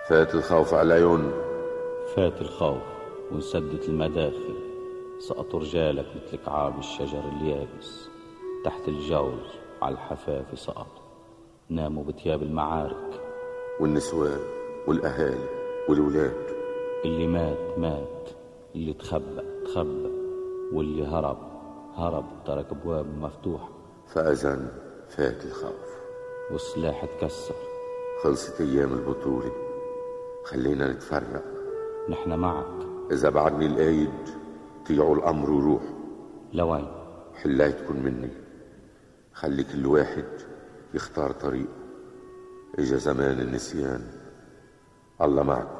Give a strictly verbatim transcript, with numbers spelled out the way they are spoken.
فات الخوف على العيون. فات الخوف وانسدت المداخل، سقطوا رجالك مثل كعاب الشجر اليابس، تحت الجوز على الحفاف سقطوا، ناموا بتياب المعارك. والنسوان والأهالي والولاد، اللي مات مات، اللي تخبى تخبى، واللي هرب هرب، ترك أبواب مفتوحة. فأذن فات الخوف والسلاح اتكسر. خلصت أيام البطولة، خلينا نتفرق. نحن معك. إذا بعدني القايد طيعوا الأمر وروحوا. لوين؟ حلايتكن مني، خلي كل واحد يختار طريق. إجا زمان النسيان، الله معكم.